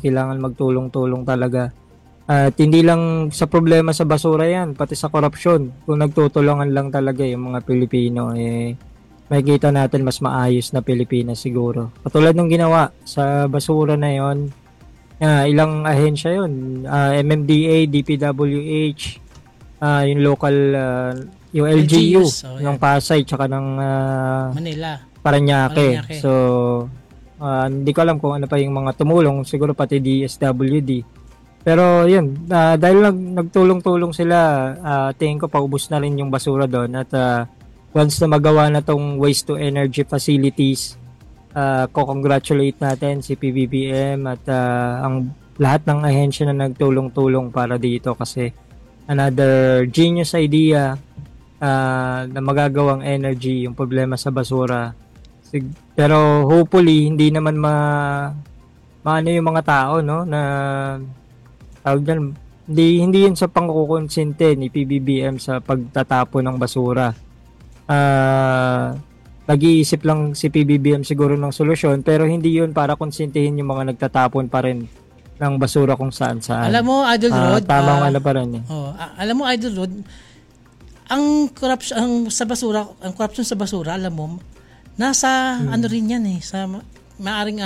kailangan magtulong-tulong talaga. At hindi lang sa problema sa basura yan, pati sa korupsyon. Kung nagtutulungan lang talaga yung mga Pilipino, makikita natin mas maayos na Pilipinas siguro. Katulad ng ginawa sa basura na yon, ilang ahensya yun, MMDA, DPWH, yung local, yung LGU, ng Pasay, tsaka ng Manila. Paranaque. So, hindi ko alam kung ano pa yung mga tumulong, siguro pati DSWD. Pero yun, dahil nagtulong-tulong sila, tingin ko paubos na rin yung basura doon. At once na magawa na tong waste to energy facilities, ko-congratulate natin si PBBM at ang lahat ng ahensya na nagtulong-tulong para dito, kasi another genius idea na magagawang energy yung problema sa basura. Pero hopefully hindi naman maano yung mga tao, no, na hindi yun sa pangkukonsente ni PBBM sa pagtatapon ng basura. Nag-iisip lang si PBBM siguro ng solusyon, pero hindi yun para konsintihin yung mga nagtatapon pa rin ng basura kung saan-saan. Alam mo, Idol Rod, tamang ano pa rin. Alam mo, Idol Rod, ang corruption sa basura, ang corruption sa basura, alam mo, nasa ano rin yan sa maaring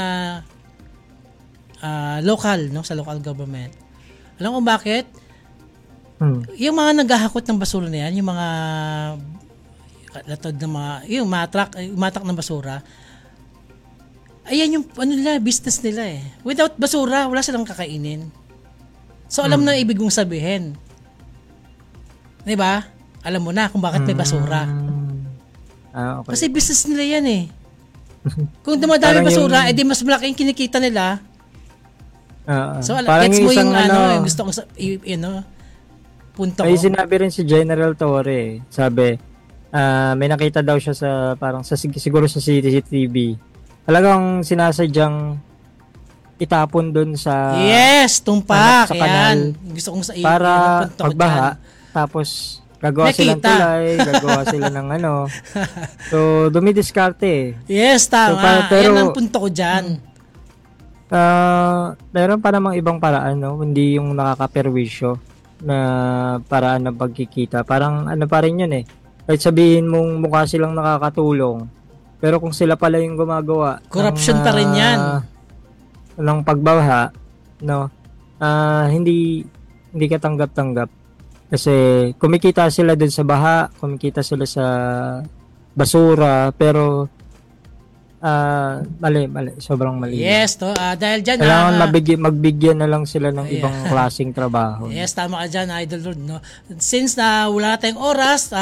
local, no, sa local government. Alam mo bakit? Yung mga naghahakot ng basura na yan, yung mga latod na mga, yung matak ng basura, ayan yung business nila . Without basura, wala silang kakainin. So alam na ibig kong sabihin. 'Di ba? Alam mo na kung bakit may basura. Okay. Kasi business nila yan . Kung dumadami basura, edi mas malaki yung kinikita nila. So, gets mo yung yung gusto kong punto ko. Ay, sinabi rin si General Torre, sabi, may nakita daw siya sa, parang siguro sa CCTV. Talagang sinasadyang itapon dun sa tumpak. Sa kanal. Gusto kong para pagbaha, tapos gagawa silang tulay, gagawa sila ng So, dumidiskarte. Yes, tama. So, pero, yan ang punto ko dyan. Meron pa namang ibang paraan, no? Hindi yung nakakaperwisyo na paraan ng pagkikita. Parang pa rin yun . Kahit sabihin mong mukha silang nakakatulong, pero kung sila pala yung gumagawa, corruption pa rin yan. Ng pagbaha, no? Hindi katanggap-tanggap. Kasi kumikita sila dun sa baha, kumikita sila sa basura, pero mali. Sobrang mali. Yes, dahil dyan kailangan magbigyan na lang sila ng ibang klaseng trabaho. Yes, tama ka dyan, Idol Lord, no? Since wala tayong oras,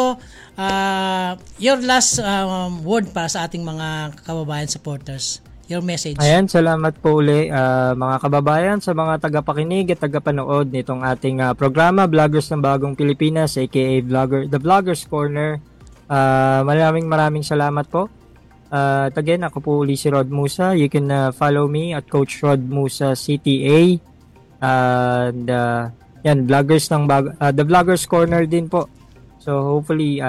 your last word para sa ating mga kababayan supporters. Your message. Ayan, salamat po uli mga kababayan sa mga tagapakinig at tagapanood nitong ating programa, Vloggers ng Bagong Pilipinas, aka The Vloggers Corner. Maraming salamat po. At again, ako po uli si Rod Musa. You can follow me at Coach Rod Musa CTA. And yan, The Vloggers Corner din po. So hopefully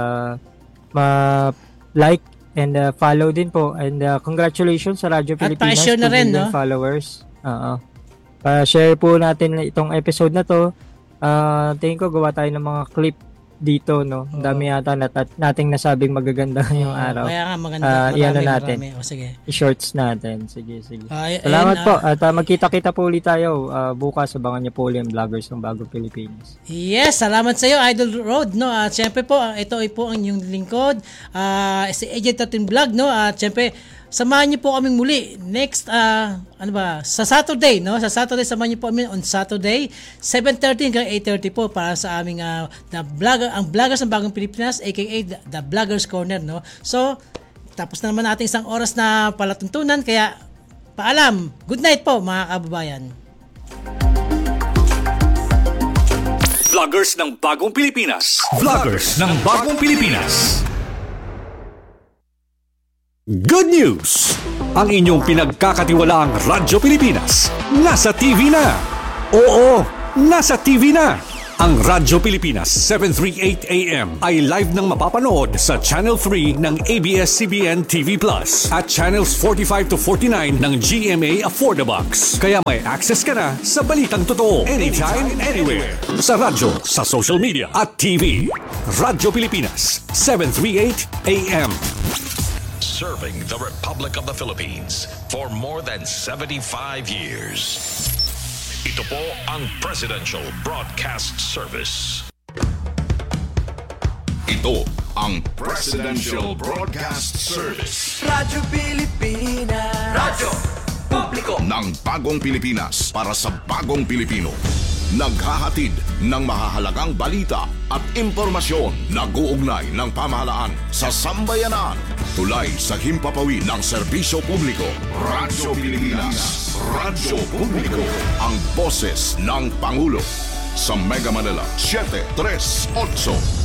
like and follow din po. And congratulations sa Radyo Pilipinas. At pa-share na rin, no? Followers. Pa-share po natin itong episode na to. Tingin ko gawa tayo ng mga clip dito, no? Dami yata nating nasabing magaganda yung araw. Kaya nga maganda. Iyan na natin. Sige. I-shorts natin. Sige. Salamat po. At magkita-kita po ulit tayo bukas. Abangan niyo po ulit ang Vloggers ng Bagong Pilipinas. Yes, salamat sa iyo, Idol Rod, no? At syempre po, ito ay po ang inyong lingkod, si Agent 13 Vlog, no? At syempre, samahan niyo po kaming muli next sa Saturday, no? Sa Saturday samahan niyo po kami on Saturday 7:30 hanggang 8:30 po para sa aming ang Vloggers ng Bagong Pilipinas, aka The Vloggers Corner, no? So, tapos na naman natin isang oras na palatuntunan, kaya paalam. Good night po, mga kababayan. Vloggers ng Bagong Pilipinas. Vloggers ng Bagong Pilipinas. Good news! Ang inyong pinagkakatiwalaang Radyo Pilipinas nasa TV na. Oo, nasa TV na. Ang Radyo Pilipinas 738 AM ay live nang mapapanood sa Channel 3 ng ABS-CBN TV Plus at Channels 45 to 49 ng GMA Affordabox. Kaya may access ka na sa balitang totoo anytime, anywhere. Sa radyo, sa social media at TV. Radyo Pilipinas 738 AM. Serving the Republic of the Philippines for more than 75 years. Ito po ang Presidential Broadcast Service. Ito ang Presidential Broadcast Service. Radyo Pilipinas. Radyo Publiko ng bagong Pilipinas para sa bagong Pilipino. Naghahatid ng mahahalagang balita at impormasyon na uugnay ng pamahalaan sa sambayanan. Tulay sa himpapawid ng serbisyo publiko. Radyo Pilipinas. Radyo Publiko. Ang boses ng Pangulo. Sa Mega Manila, 738.